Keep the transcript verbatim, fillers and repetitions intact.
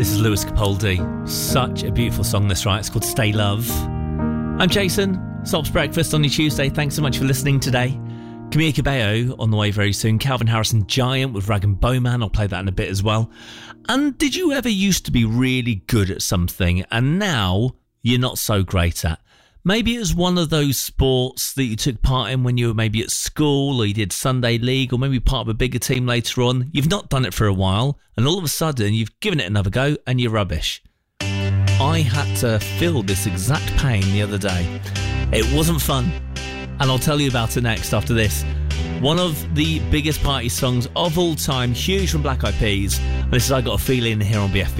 This is Lewis Capaldi. Such a beautiful song this, right? It's called Stay Love. I'm Jason. Sops Breakfast on your Tuesday. Thanks so much for listening today. Camila Cabello on the way very soon. Calvin Harrison Giant with Rag and Bowman. I'll play that in a bit as well. And did you ever used to be really good at something and now you're not so great at? Maybe it was one of those sports that you took part in when you were maybe at school, or you did Sunday league, or maybe part of a bigger team later on. You've not done it for a while, and all of a sudden you've given it another go and you're rubbish. I had to feel this exact pain the other day. It wasn't fun, and I'll tell you about it next after this. One of the biggest party songs of all time, huge from Black Eyed Peas, and this is I Got a Feeling here on B F B.